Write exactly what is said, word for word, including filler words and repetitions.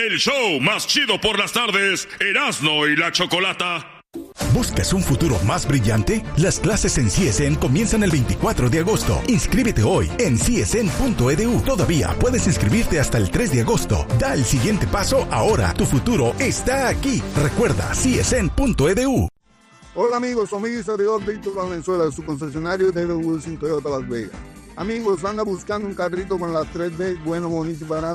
El show más chido por las tardes, Erasmo y la Chocolata. ¿Buscas un futuro más brillante? Las clases en C S N comienzan el veinticuatro de agosto. Inscríbete hoy en C S N punto E D U. Todavía puedes inscribirte hasta el tres de agosto. Da el siguiente paso ahora. Tu futuro está aquí. Recuerda C S N punto E D U. Hola amigos, soy mi servidor Víctor Valenzuela de su concesionario David Wilson Toyota Las Vegas. Amigos, anda buscando un carrito con las tres B, bueno, bonito y barato.